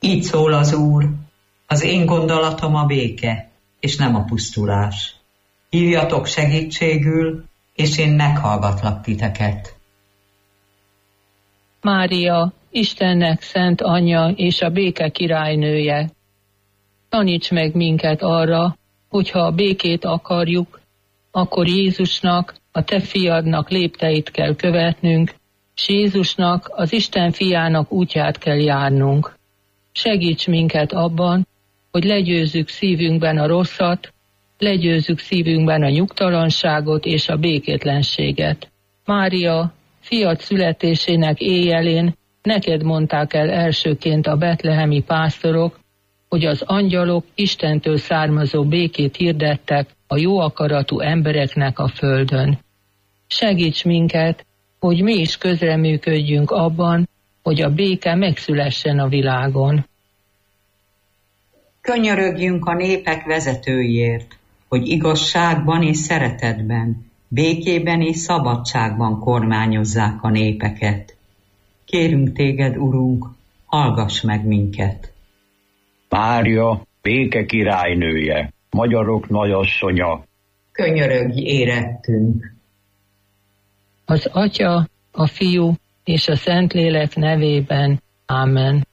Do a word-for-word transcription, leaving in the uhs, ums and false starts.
Így szól az Úr, az én gondolatom a béke, és nem a pusztulás. Hívjatok segítségül, és én meghallgatlak titeket. Mária, Istennek szent anyja és a béke királynője, taníts meg minket arra, hogyha a békét akarjuk, akkor Jézusnak, a te fiadnak lépteit kell követnünk, s Jézusnak, az Isten fiának útját kell járnunk. Segíts minket abban, hogy legyőzzük szívünkben a rosszat, legyőzzük szívünkben a nyugtalanságot és a békétlenséget. Mária, fiad születésének éjjelén neked mondták el elsőként a betlehemi pásztorok, hogy az angyalok Istentől származó békét hirdettek a jó akaratú embereknek a földön. Segíts minket, hogy mi is közreműködjünk abban, hogy a béke megszülessen a világon. Könyörögjünk a népek vezetőiért, hogy igazságban és szeretetben, békében és szabadságban kormányozzák a népeket. Kérünk téged, Urunk, hallgass meg minket. Mária, béke királynője, magyarok nagyasszonya, könyörögj érettünk. Az Atya, a Fiú és a Szentlélek nevében. Ámen.